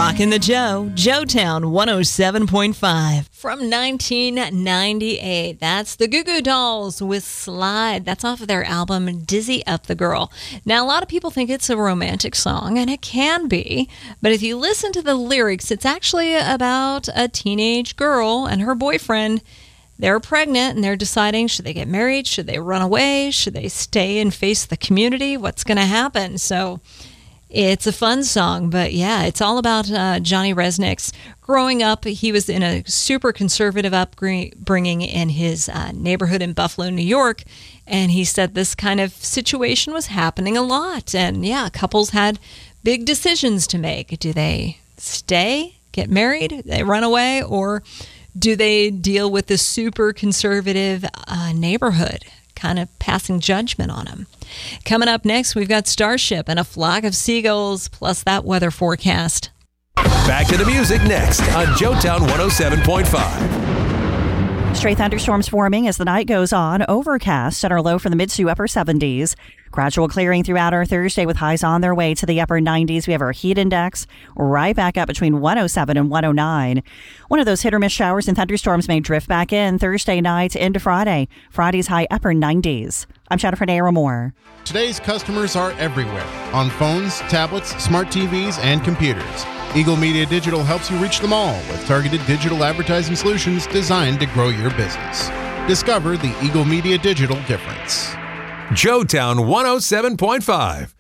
Rockin' the Joe, Joetown 107.5. From 1998, that's the Goo Goo Dolls with Slide. That's off of their album Dizzy Up the Girl. Now, a lot of people think it's a romantic song, and it can be, but if you listen to the lyrics, it's actually about a teenage girl and her boyfriend. They're pregnant, and they're deciding, should they get married? Should they run away? Should they stay and face the community? What's going to happen? So it's a fun song, but yeah, it's all about Johnny Resnick's growing up. He was in a super conservative upbringing in his neighborhood in Buffalo, New York, and he said this kind of situation was happening a lot. And yeah, couples had big decisions to make. Do they stay, get married, do they run away, or do they deal with this super conservative neighborhood kind of passing judgment on them? Coming up next, we've got Starship and a flock of seagulls, plus that weather forecast. Back to the music next on Joetown 107.5. Stray thunderstorms forming as the night goes on. Overcast at our low from the mid to upper 70s. Gradual clearing throughout our Thursday with highs on their way to the upper 90s. We have our heat index right back up between 107 and 109. One of those hit or miss showers and thunderstorms may drift back in Thursday night into Friday. Friday's high upper 90s. I'm Jennifer Naira Moore. Today's customers are everywhere, on phones, tablets, smart TVs, and computers. Eagle Media Digital helps you reach them all with targeted digital advertising solutions designed to grow your business. Discover the Eagle Media Digital difference. Joetown 107.5.